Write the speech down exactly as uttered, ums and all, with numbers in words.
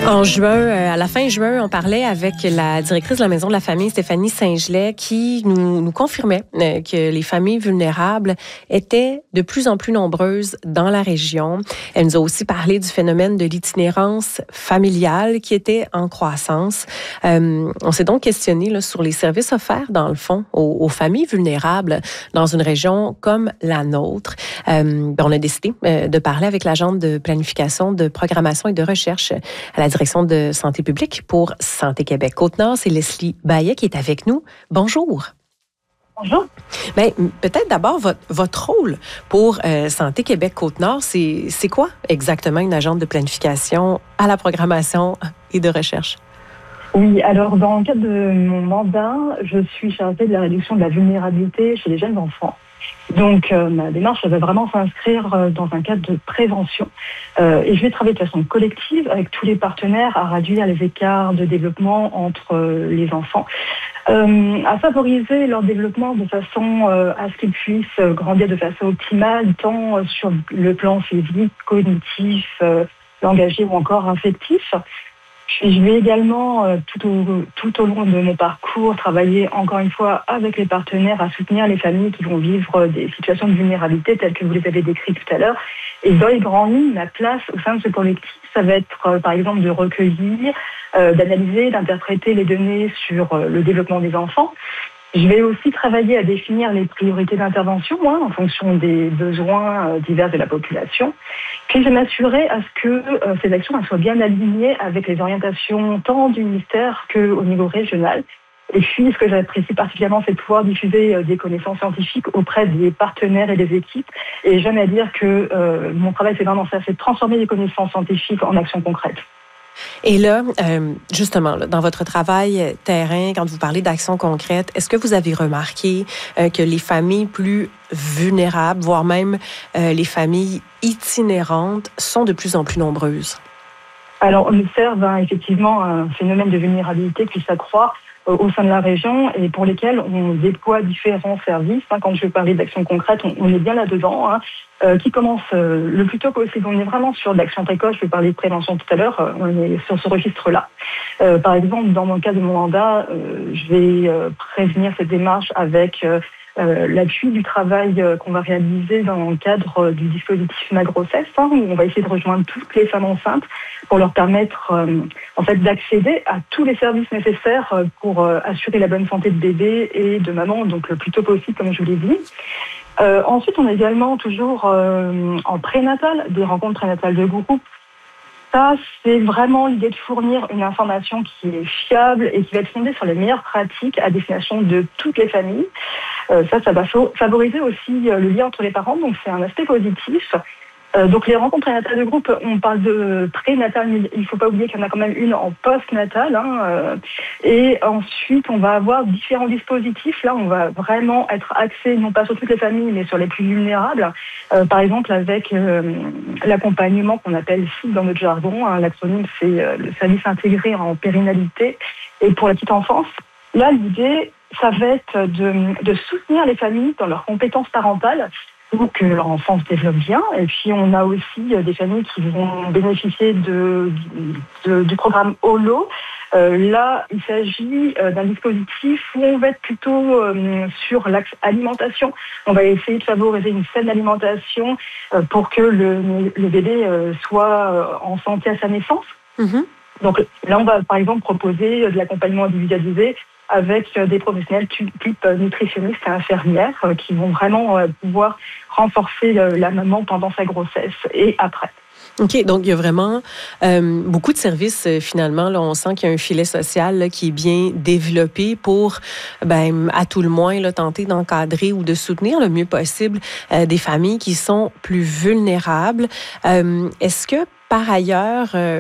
En juin, à la fin juin, on parlait avec la directrice de la Maison de la famille, Stéphanie Saint-Gelais, qui nous, nous confirmait que les familles vulnérables étaient de plus en plus nombreuses dans la région. Elle nous a aussi parlé du phénomène de l'itinérance familiale qui était en croissance. Euh, on s'est donc questionné là, sur les services offerts, dans le fond, aux, aux familles vulnérables dans une région comme la nôtre. Euh, on a décidé euh, de parler avec l'agente de planification, de programmation et de recherche à la direction de santé publique pour Santé Québec Côte-Nord. C'est Leslie Baillet qui est avec nous. Bonjour. Bonjour. Bien, peut-être d'abord votre, votre rôle pour euh, Santé Québec Côte-Nord, c'est, c'est quoi exactement une agente de planification à la programmation et de recherche? Oui, alors dans le cadre de mon mandat, je suis chargée de la réduction de la vulnérabilité chez les jeunes enfants. Donc, euh, ma démarche va vraiment s'inscrire euh, dans un cadre de prévention. Euh, et je vais travailler de façon collective avec tous les partenaires à réduire les écarts de développement entre euh, les enfants, euh, à favoriser leur développement de façon euh, à ce qu'ils puissent euh, grandir de façon optimale, tant euh, sur le plan physique, cognitif, euh, langagier ou encore affectif. Je vais également, euh, tout, au, tout au long de mon parcours, travailler encore une fois avec les partenaires à soutenir les familles qui vont vivre des situations de vulnérabilité telles que vous les avez décrites tout à l'heure. Et dans les grandes lignes, ma place au sein de ce collectif, ça va être euh, par exemple de recueillir, euh, d'analyser, d'interpréter les données sur euh, le développement des enfants. Je vais aussi travailler à définir les priorités d'intervention hein, en fonction des besoins euh, divers de la population. Puis je vais m'assurer à ce que euh, ces actions elles soient bien alignées avec les orientations tant du ministère qu'au niveau régional. Et puis, ce que j'apprécie particulièrement, c'est de pouvoir diffuser euh, des connaissances scientifiques auprès des partenaires et des équipes. Et j'aime à dire que euh, mon travail, c'est vraiment ça, c'est de transformer les connaissances scientifiques en actions concrètes. Et là, euh, justement, là, dans votre travail terrain, quand vous parlez d'actions concrètes, est-ce que vous avez remarqué euh, que les familles plus vulnérables, voire même euh, les familles itinérantes, sont de plus en plus nombreuses? Alors, on observe hein, effectivement un phénomène de vulnérabilité qui s'accroît euh, au sein de la région et pour lesquels on déploie différents services. Hein, quand je vais parler d'actions concrètes, on, on est bien là-dedans, hein, euh, qui commence euh, le plus tôt possible. On est vraiment sur de l'action précoce. Je vais parler de prévention tout à l'heure. Euh, on est sur ce registre-là. Euh, par exemple, dans mon cas de mon mandat, euh, je vais euh, prévenir cette démarche avec euh, Euh, l'appui du travail euh, qu'on va réaliser dans le cadre euh, du dispositif Ma Grossesse, hein, où on va essayer de rejoindre toutes les femmes enceintes pour leur permettre euh, en fait d'accéder à tous les services nécessaires euh, pour euh, assurer la bonne santé de bébé et de maman, donc le plus tôt possible, comme je vous l'ai dit. Euh, ensuite, on a également toujours euh, en prénatal des rencontres prénatales de groupe. Ça, c'est vraiment l'idée de fournir une information qui est fiable et qui va être fondée sur les meilleures pratiques à destination de toutes les familles. Euh, ça, ça va favoriser aussi le lien entre les parents, donc c'est un aspect positif. Euh, donc les rencontres prénatales de groupe, on parle de prénatal, mais il ne faut pas oublier qu'il y en a quand même une en post-natal. Hein, euh, et ensuite, on va avoir différents dispositifs. Là, on va vraiment être axé, non pas sur toutes les familles, mais sur les plus vulnérables. Euh, par exemple, avec euh, l'accompagnement qu'on appelle S I C dans notre jargon. Hein, l'acronyme, c'est euh, le service intégré en périnalité. Et pour la petite enfance, là, l'idée, ça va être de, de soutenir les familles dans leurs compétences parentales pour que leur enfant se développe bien. Et puis, on a aussi des familles qui vont bénéficier de, de, du programme Holo. Euh, là, il s'agit euh, d'un dispositif où on va être plutôt euh, sur l'axe alimentation. On va essayer de favoriser une saine alimentation euh, pour que le, le bébé euh, soit euh, en santé à sa naissance. Mm-hmm. Donc là, on va par exemple proposer de l'accompagnement individualisé avec des professionnels type nutritionnistes et infirmières qui vont vraiment pouvoir renforcer la maman pendant sa grossesse et après. OK, donc il y a vraiment euh, beaucoup de services euh, finalement. Là, on sent qu'il y a un filet social là, qui est bien développé pour, ben, à tout le moins, là, tenter d'encadrer ou de soutenir le mieux possible euh, des familles qui sont plus vulnérables. Euh, est-ce que, par ailleurs, euh,